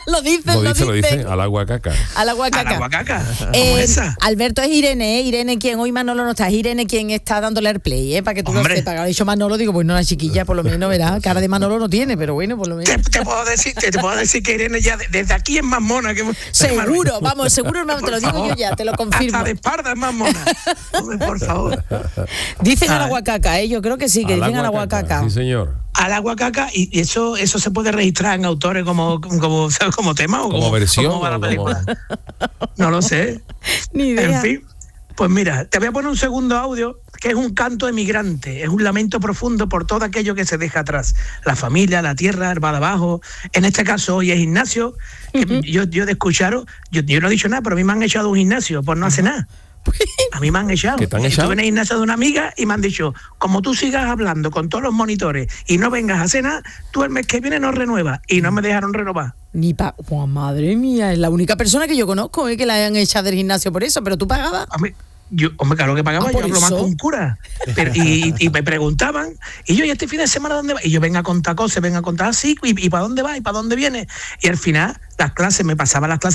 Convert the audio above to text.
Lo dice, al agua caca. Al agua caca. ¿Cómo esa? Alberto, es Irene, Irene quien, hoy Manolo no está, es Irene quien está dándole el play, para que tú lo sepas. Ha dicho Manolo, digo, pues no, la chiquilla por lo menos, verás, cara de Manolo no tiene, pero bueno, por lo menos. Te puedo decir que Irene ya desde aquí es más mona que... Seguro, vamos, seguro, te lo digo yo ya, te lo confirmo. Hasta de espalda es más mona. Hombre, por favor. Dicen al agua caca, yo creo que sí, que dicen al agua caca. Sí, señor. Al agua caca, y eso se puede registrar en autores como tema o como versión como la película. No lo sé. Ni idea. En fin, pues mira, te voy a poner un segundo audio que es un canto emigrante, es un lamento profundo por todo aquello que se deja atrás, la familia, la tierra, el va de abajo. En este caso hoy es Ignacio, que yo de escucharos, yo no he dicho nada, pero a mí me han echado un Ignacio por no hacer nada. A mí me han echado. ¿Qué te han echado? Estuve en el gimnasio de una amiga y me han dicho, como tú sigas hablando con todos los monitores y no vengas a hacer nada, tú el mes que viene no renuevas. Y no me dejaron renovar. Oh, madre mía, es la única persona que yo conozco que la hayan echado del gimnasio por eso, pero tú pagabas. Hombre, claro que pagaba, yo hablo más con un cura. Y me preguntaban, y yo, ¿y este fin de semana dónde va? Y yo, venga a contar cosas, venga a contar así, ¿y para dónde va? ¿Y para dónde viene? Y al final, me pasaba las clases